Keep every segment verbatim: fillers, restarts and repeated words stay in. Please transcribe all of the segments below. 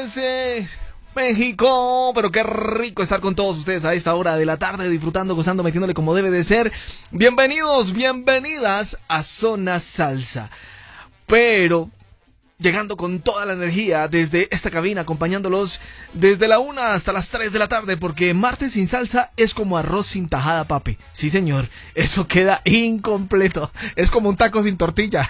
desde México, pero qué rico estar con todos ustedes a esta hora de la tarde, disfrutando, gozando, metiéndole como debe de ser. Bienvenidos, bienvenidas a Zona Salsa. Pero llegando con toda la energía desde esta cabina, acompañándolos desde la una hasta las tres de la tarde, porque martes sin salsa es como arroz sin tajada, papi. Sí, señor, eso queda incompleto. Es como un taco sin tortilla.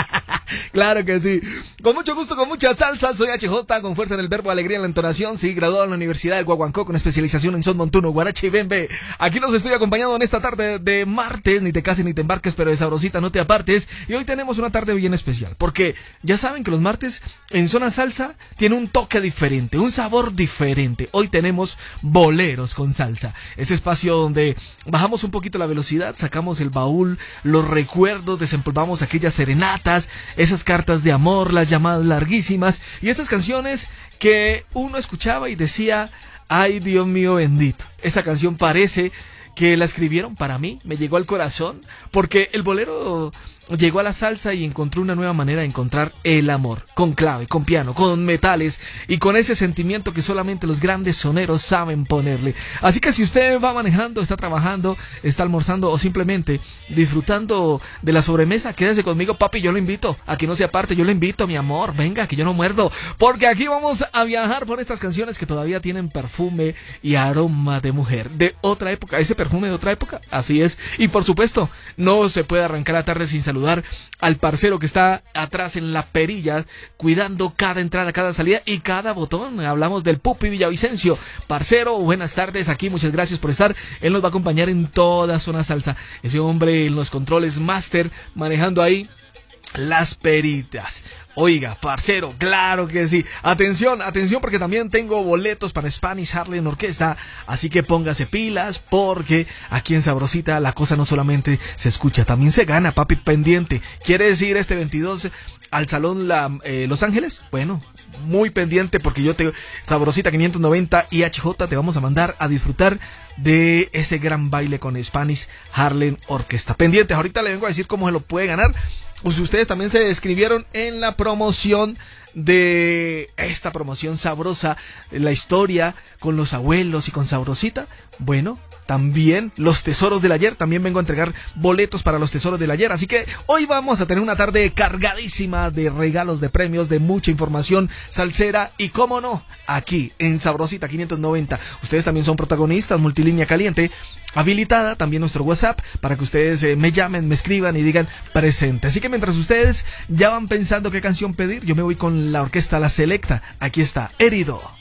Claro que sí. Con mucho gusto, con mucha salsa. Soy H J, con fuerza en el verbo, alegría en la entonación. Sí, graduado en la Universidad del Guaguancó con especialización en son montuno, guarache y bembe. Aquí los estoy acompañando en esta tarde de martes. Ni te cases ni te embarques, pero de sabrosita no te apartes. Y hoy tenemos una tarde bien especial, porque ya saben que los martes en Zona Salsa tiene un toque diferente, un sabor diferente. Hoy tenemos boleros con salsa. Ese espacio donde bajamos un poquito la velocidad, sacamos el baúl, los recuerdos, desempolvamos aquellas serenatas, esas cartas de amor, las llamadas larguísimas y esas canciones que uno escuchaba y decía, ay Dios mío bendito, esta canción parece que la escribieron para mí, me llegó al corazón, porque el bolero llegó a la salsa y encontró una nueva manera de encontrar el amor, con clave, con piano, con metales y con ese sentimiento que solamente los grandes soneros saben ponerle. Así que si usted va manejando, está trabajando, está almorzando o simplemente disfrutando de la sobremesa, quédese conmigo, papi, yo lo invito a que no se aparte, yo lo invito, mi amor, venga, que yo no muerdo, porque aquí vamos a viajar por estas canciones que todavía tienen perfume y aroma de mujer, de otra época, ese perfume de otra época, así es. Y por supuesto, no se puede arrancar la tarde sin saludar al parcero que está atrás en la perilla, cuidando cada entrada, cada salida y cada botón. Hablamos del Pupi Villavicencio. Parcero, buenas tardes aquí, muchas gracias por estar. Él nos va a acompañar en toda Zona Salsa. Ese hombre en los controles máster, manejando ahí las peritas. Oiga, parcero, claro que sí. Atención, atención, porque también tengo boletos para Spanish Harlem Orquesta. Así que póngase pilas, porque aquí en Sabrosita la cosa no solamente se escucha, también se gana, papi, pendiente. ¿Quieres ir este veintidós al Salón la, eh, Los Ángeles? Bueno, muy pendiente, porque yo te, Sabrosita quinientos noventa y H J, te vamos a mandar a disfrutar de ese gran baile con Spanish Harlem Orquesta. Pendientes, ahorita le vengo a decir cómo se lo puede ganar. Pues ustedes también se inscribieron en la promoción de esta promoción sabrosa, la historia con los abuelos y con Sabrosita. Bueno, también los tesoros del ayer, también vengo a entregar boletos para los tesoros del ayer, así que hoy vamos a tener una tarde cargadísima de regalos, de premios, de mucha información salsera y cómo no, aquí en Sabrosita quinientos noventa. Ustedes también son protagonistas, multilínea caliente habilitada, también nuestro WhatsApp para que ustedes eh, me llamen, me escriban y digan presente. Así que mientras ustedes ya van pensando qué canción pedir, yo me voy con la orquesta La Selecta. Aquí está, Herido.